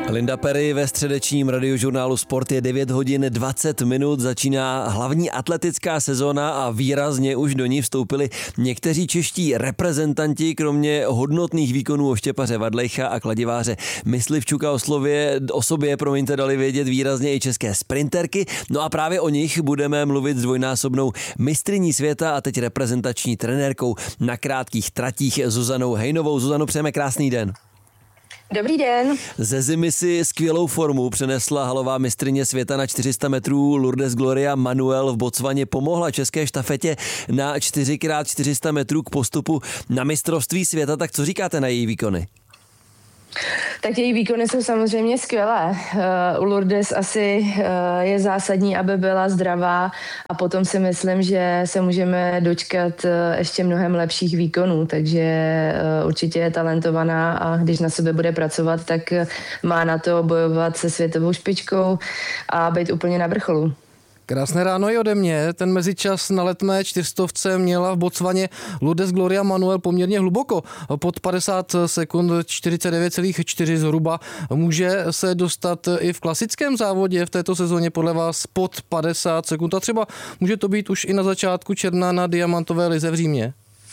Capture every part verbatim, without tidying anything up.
Linda Perry ve středečním radiožurnálu Sport je devět hodin dvacet minut, začíná hlavní atletická sezóna a výrazně už do ní vstoupili někteří čeští reprezentanti, kromě hodnotných výkonů Oštěpaře Vadlejcha a kladiváře Myslivčuka o slově, o sobě, promiňte, dali vědět výrazně i české sprinterky. No a právě o nich budeme mluvit s dvojnásobnou mistryní světa a teď reprezentační trenérkou na krátkých tratích Zuzanou Hejnovou. Zuzano, přejeme krásný den. Dobrý den. Ze zimy si skvělou formu přenesla halová mistryně světa na čtyři sta metrů Lourdes Gloria Manuel v Botswaně, pomohla české štafetě na čtyři krát čtyři sta metrů k postupu na mistrovství světa. Tak co říkáte na její výkony? Tak její výkony jsou samozřejmě skvělé. U Lourdes asi je zásadní, aby byla zdravá a potom si myslím, že se můžeme dočkat ještě mnohem lepších výkonů, takže určitě je talentovaná a když na sebe bude pracovat, tak má na to bojovat se světovou špičkou a být úplně na vrcholu. Krásné ráno i ode mě. Ten mezičas na letmé čtyřstovce měla v Botswaně Lourdes Gloria Manuel poměrně hluboko. Pod padesát sekund, čtyřicet devět celá čtyři zhruba. Může se dostat i v klasickém závodě v této sezóně podle vás pod padesát sekund a třeba může to být už i na začátku června na diamantové lize v Římě?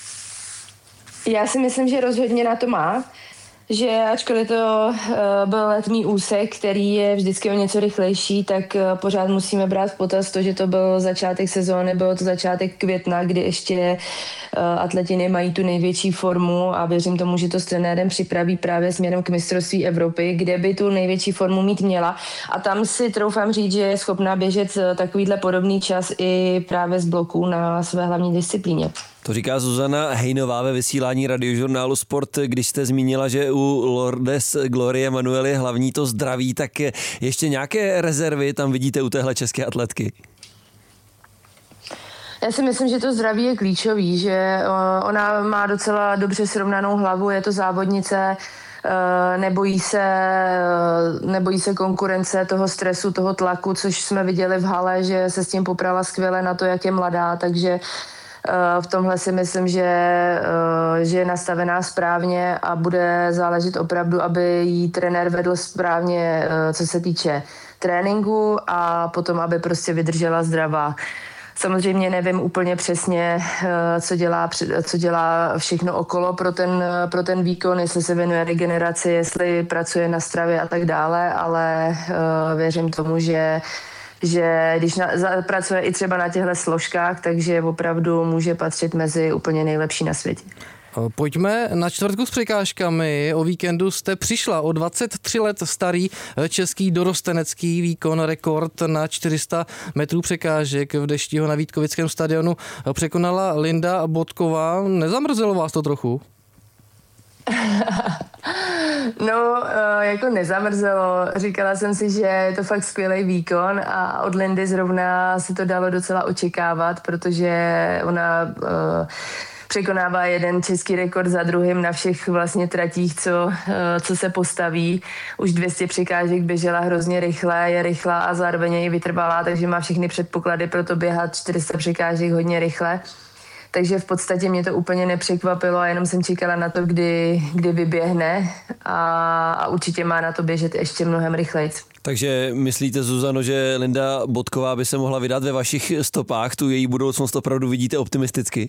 Já si myslím, že rozhodně na to má. Že ačkoliv to uh, byl letmý úsek, který je vždycky o něco rychlejší, tak uh, pořád musíme brát v potaz to, že to byl začátek sezóny, bylo to začátek května, kdy ještě uh, atleti mají tu největší formu a věřím tomu, že to s trenérem připraví právě směrem k mistrovství Evropy, kde by tu největší formu mít měla. A tam si troufám říct, že je schopná běžet takovýhle podobný čas i právě z bloků na své hlavní disciplíně. To říká Zuzana Hejnová ve vysílání radiožurnálu Sport. Když jste zmínila, že u Lourdes Glorie Manuel je hlavní to zdraví, tak ještě nějaké rezervy tam vidíte u téhle české atletky? Já si myslím, že to zdraví je klíčový, že ona má docela dobře srovnanou hlavu, je to závodnice, nebojí se, nebojí se konkurence, toho stresu, toho tlaku, což jsme viděli v hale, že se s tím poprala skvěle na to, jak je mladá, takže v tomhle si myslím, že, že je nastavená správně a bude záležet opravdu, aby jí trenér vedl správně, co se týče tréninku a potom, aby prostě vydržela zdravá. Samozřejmě nevím úplně přesně, co dělá, co dělá všechno okolo pro ten, pro ten výkon, jestli se věnuje regeneraci, jestli pracuje na stravě a tak dále, ale věřím tomu, že že když na, za, pracuje i třeba na těchto složkách, takže opravdu může patřit mezi úplně nejlepší na světě. Pojďme na čtvrtku s překážkami. O víkendu jste přišla o dvacet tři let starý český dorostenecký výkon, rekord na čtyři sta metrů překážek v Deštiho na Vítkovickém stadionu překonala Linda Botková. Nezamrzelo vás to trochu? No, jako nezamrzelo. Říkala jsem si, že je to fakt skvělý výkon a od Lindy zrovna se to dalo docela očekávat, protože ona uh, překonává jeden český rekord za druhým na všech vlastně tratích, co, uh, co se postaví. Už dvě stě překážek běžela hrozně rychle, je rychlá a zároveň je vytrvalá, takže má všechny předpoklady pro to běhat čtyři sta překážek hodně rychle. Takže v podstatě mě to úplně nepřekvapilo a jenom jsem čekala na to, kdy, kdy vyběhne a, a určitě má na to běžet ještě mnohem rychleji. Takže myslíte, Zuzano, že Linda Botková by se mohla vydat ve vašich stopách? Tu její budoucnost opravdu vidíte optimisticky?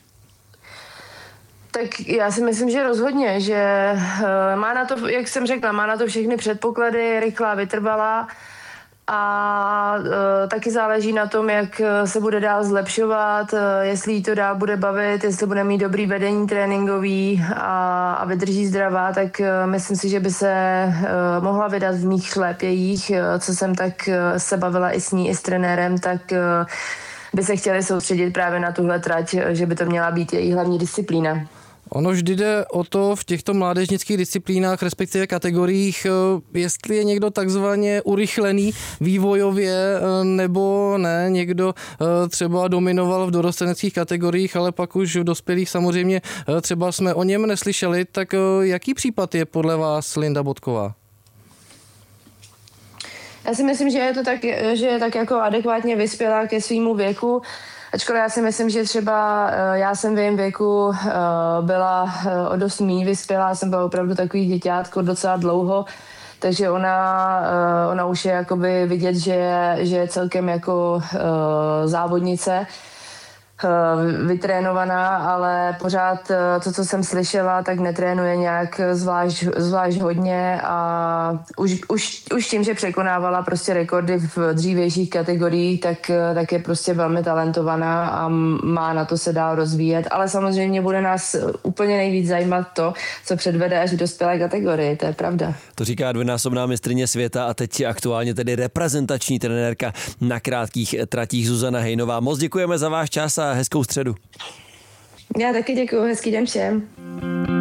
Tak já si myslím, že rozhodně, že má na to, jak jsem řekla, má na to všechny předpoklady, rychlá, vytrvalá. A e, taky záleží na tom, jak se bude dál zlepšovat, e, jestli jí to dál bude bavit, jestli bude mít dobrý vedení tréninkový a, a vydrží zdravá, tak e, myslím si, že by se e, mohla vydat v mých šlépějích, e, co jsem tak e, se bavila i s ní, i s trenérem, tak e, by se chtěli soustředit právě na tuhle trať, že by to měla být její hlavní disciplína. Ono vždy jde o to v těchto mládežnických disciplínách, respektive kategoriích, jestli je někdo takzvaně urychlený vývojově nebo ne. Někdo třeba dominoval v dorosteneckých kategoriích, ale pak už v dospělých samozřejmě třeba jsme o něm neslyšeli. Tak jaký případ je podle vás Linda Botková? Já si myslím, že je to tak, že je tak jako adekvátně vyspělá ke svýmu věku. Ačkoliv já si myslím, že třeba já jsem v jejím věku byla o dost méně vyspělá, jsem byla opravdu takový děťátko docela dlouho, takže ona, ona už je jakoby vidět, že je, že je celkem jako závodnice, vytrénovaná, ale pořád to, co jsem slyšela, tak netrénuje nějak zvlášť, zvlášť hodně a už, už, už tím, že překonávala prostě rekordy v dřívějších kategoriích, tak, tak je prostě velmi talentovaná a má na to se dál rozvíjet, ale samozřejmě bude nás úplně nejvíc zajímat to, co předvede až v dospělé kategorii, to je pravda. To říká dvojnásobná mistryně světa a teď aktuálně tedy reprezentační trenérka na krátkých tratích Zuzana Hejnová. Moc děkujeme za váš čas a hezkou středu. Já taky děkuji, hezký den všem.